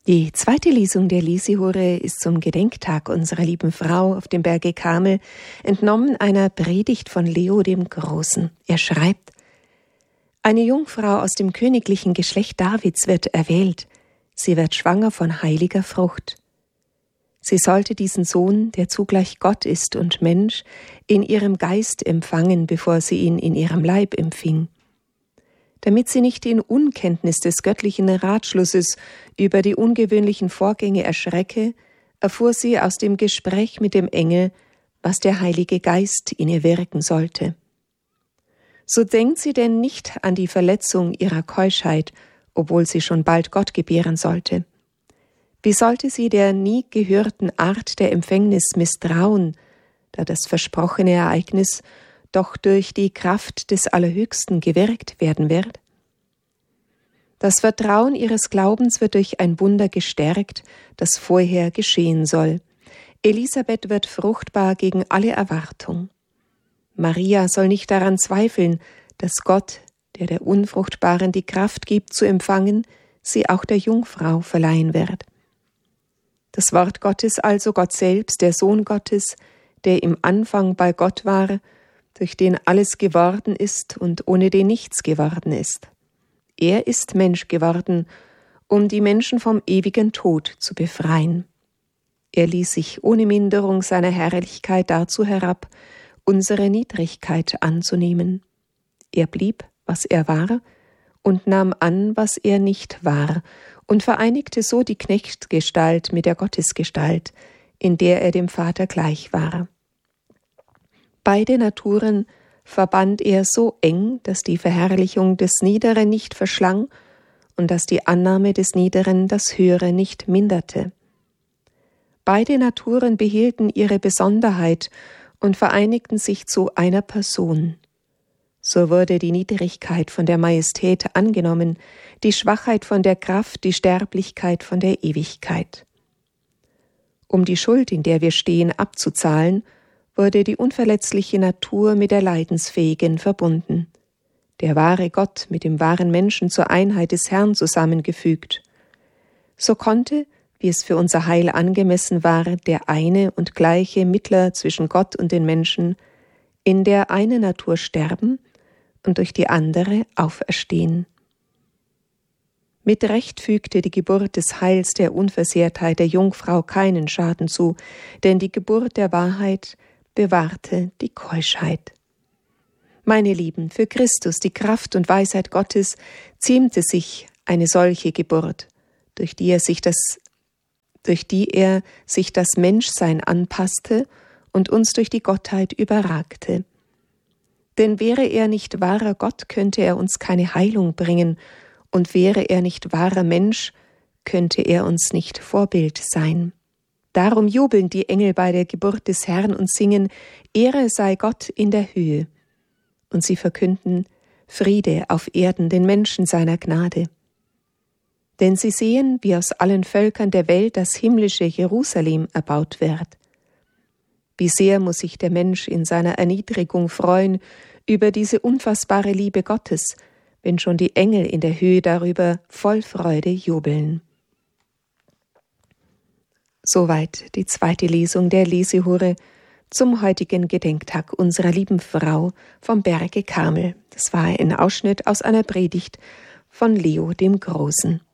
Die zweite Lesung der Lesihure ist zum Gedenktag unserer lieben Frau auf dem Berge Karmel entnommen einer Predigt von Leo dem Großen. Er schreibt: Eine Jungfrau aus dem königlichen Geschlecht Davids wird erwählt. Sie wird schwanger von heiliger Frucht. Sie sollte diesen Sohn, der zugleich Gott ist und Mensch, in ihrem Geist empfangen, bevor sie ihn in ihrem Leib empfing. Damit sie nicht in Unkenntnis des göttlichen Ratschlusses über die ungewöhnlichen Vorgänge erschrecke, erfuhr sie aus dem Gespräch mit dem Engel, was der Heilige Geist in ihr wirken sollte. So denkt sie denn nicht an die Verletzung ihrer Keuschheit, obwohl sie schon bald Gott gebären sollte. Wie sollte sie der nie gehörten Art der Empfängnis misstrauen, da das versprochene Ereignis doch durch die Kraft des Allerhöchsten gewirkt werden wird? Das Vertrauen ihres Glaubens wird durch ein Wunder gestärkt, das vorher geschehen soll. Elisabeth wird fruchtbar gegen alle Erwartung. Maria soll nicht daran zweifeln, dass Gott, der Unfruchtbaren die Kraft gibt zu empfangen, sie auch der Jungfrau verleihen wird. Das Wort Gottes also, Gott selbst, der Sohn Gottes, der im Anfang bei Gott war, durch den alles geworden ist und ohne den nichts geworden ist. Er ist Mensch geworden, um die Menschen vom ewigen Tod zu befreien. Er ließ sich ohne Minderung seiner Herrlichkeit dazu herab, unsere Niedrigkeit anzunehmen. Er blieb, was er war, und nahm an, was er nicht war, und vereinigte so die Knechtgestalt mit der Gottesgestalt, in der er dem Vater gleich war. Beide Naturen verband er so eng, dass die Verherrlichung des Niederen nicht verschlang und dass die Annahme des Niederen das Höhere nicht minderte. Beide Naturen behielten ihre Besonderheit und vereinigten sich zu einer Person. So wurde die Niedrigkeit von der Majestät angenommen, die Schwachheit von der Kraft, die Sterblichkeit von der Ewigkeit. Um die Schuld, in der wir stehen, abzuzahlen, wurde die unverletzliche Natur mit der Leidensfähigen verbunden, der wahre Gott mit dem wahren Menschen zur Einheit des Herrn zusammengefügt. So konnte, wie es für unser Heil angemessen war, der eine und gleiche Mittler zwischen Gott und den Menschen in der eine Natur sterben und durch die andere auferstehen. Mit Recht fügte die Geburt des Heils der Unversehrtheit der Jungfrau keinen Schaden zu, denn die Geburt der Wahrheit bewahrte die Keuschheit. Meine Lieben, für Christus, die Kraft und Weisheit Gottes, ziemte sich eine solche Geburt, durch die er sich das Menschsein anpasste und uns durch die Gottheit überragte. Denn wäre er nicht wahrer Gott, könnte er uns keine Heilung bringen, und wäre er nicht wahrer Mensch, könnte er uns nicht Vorbild sein. Darum jubeln die Engel bei der Geburt des Herrn und singen, Ehre sei Gott in der Höhe. Und sie verkünden, Friede auf Erden den Menschen seiner Gnade. Denn sie sehen, wie aus allen Völkern der Welt das himmlische Jerusalem erbaut wird. Wie sehr muss sich der Mensch in seiner Erniedrigung freuen über diese unfassbare Liebe Gottes, wenn schon die Engel in der Höhe darüber voll Freude jubeln. Soweit die zweite Lesung der Lesihure zum heutigen Gedenktag unserer lieben Frau vom Berge Karmel. Das war ein Ausschnitt aus einer Predigt von Leo dem Großen.